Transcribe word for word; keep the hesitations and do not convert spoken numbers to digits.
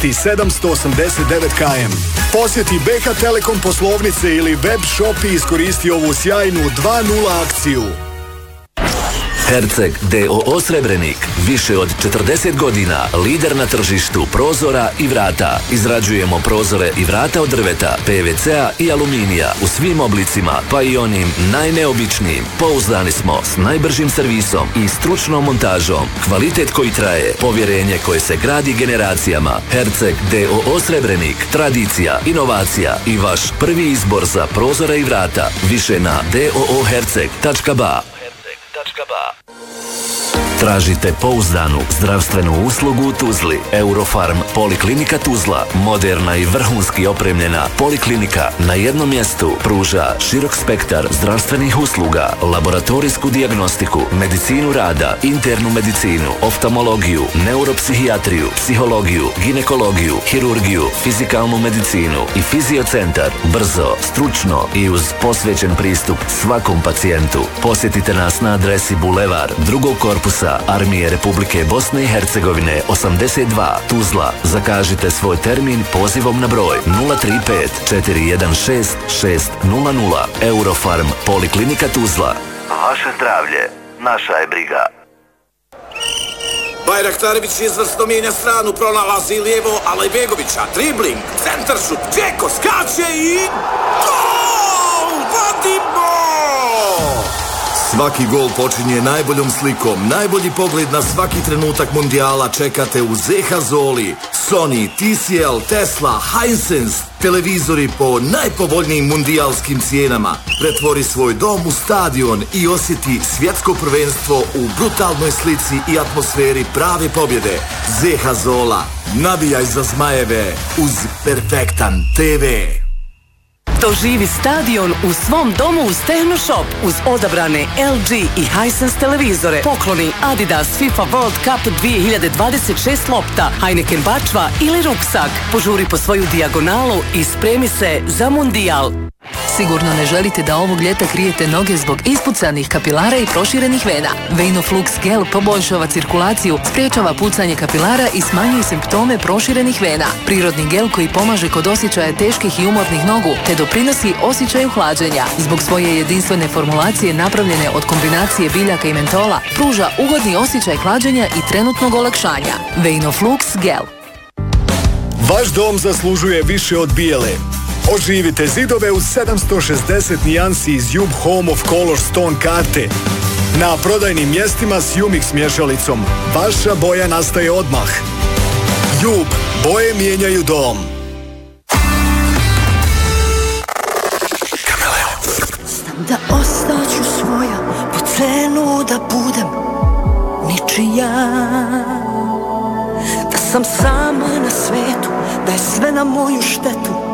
dužnosti sedamsto osamdeset devet kilometara. Posjeti B K Telekom poslovnice ili web shop i iskoristi ovu sjajnu dva nula akciju. Herceg D O O Srebrenik, više od četrdeset godina, lider na tržištu prozora i vrata. Izrađujemo prozore i vrata od drveta, P V C-a i aluminija u svim oblicima, pa i onim najneobičnijim. Pouzdani smo s najbržim servisom i stručnom montažom. Kvalitet koji traje, povjerenje koje se gradi generacijama. Herceg D O O Srebrenik, tradicija, inovacija i vaš prvi izbor za prozore i vrata. Više na d o o herceg tačka b a. Tražite pouzdanu zdravstvenu uslugu u Tuzli. Eurofarm Poliklinika Tuzla, moderna i vrhunski opremljena poliklinika na jednom mjestu, pruža širok spektar zdravstvenih usluga, laboratorijsku dijagnostiku, medicinu rada, internu medicinu, oftalmologiju, neuropsihijatriju, psihologiju, ginekologiju, hirurgiju, fizikalnu medicinu i fiziocentar. Brzo, stručno i uz posvećen pristup svakom pacijentu. Posjetite nas na adresi Bulevar drugog korpusa Armije Republike Bosne i Hercegovine osamdeset dva, Tuzla. Zakažite svoj termin pozivom na broj nula tri pet četiri jedan šest šest nula nula. Eurofarm Poliklinika Tuzla. Vaše zdravlje, naša je briga. Bajraktarević izvrsno mijenja stranu, pronalazi lijevo Alajbegovića, dribling, centaršut, Džeko skače i... Gol! Vadimo! Svaki gol počinje najboljom slikom, najbolji pogled na svaki trenutak mundijala čekate u Zeha Zoli. Sony, T C L, Tesla, Hisense, televizori po najpovoljnijim mundijalskim cijenama. Pretvori svoj dom u stadion i osjeti svjetsko prvenstvo u brutalnoj slici i atmosferi prave pobjede. Zeha Zola, navijaj za zmajeve uz perfektan T V. Doživi stadion u svom domu uz Tehnoshop uz odabrane L G i Hisense televizore. Pokloni Adidas FIFA World Cup dvije hiljade dvadeset šest lopta, Heineken bačva ili ruksak. Požuri po svoju dijagonalu i spremi se za mundijal. Sigurno ne želite da ovog ljeta krijete noge zbog ispucanih kapilara i proširenih vena. Venoflux gel poboljšava cirkulaciju, spriječava pucanje kapilara i smanjuje simptome proširenih vena. Prirodni gel koji pomaže kod osjećaja teških i umornih nogu, te doprinosi osjećaju hlađenja. Zbog svoje jedinstvene formulacije napravljene od kombinacije biljaka i mentola, pruža ugodni osjećaj hlađenja i trenutnog olakšanja. Venoflux gel. Vaš dom zaslužuje više od bijele. Oživite zidove u sedamsto šezdeset nijansi iz Jub Home of Color Stone karte. Na prodajnim mjestima s Umix mješalicom. Vaša boja nastaje odmah. Jub, boje mijenjaju dom. Znam da ostaću svoja, po cenu da budem ničija. Da sam sama na svetu, da je sve na moju štetu.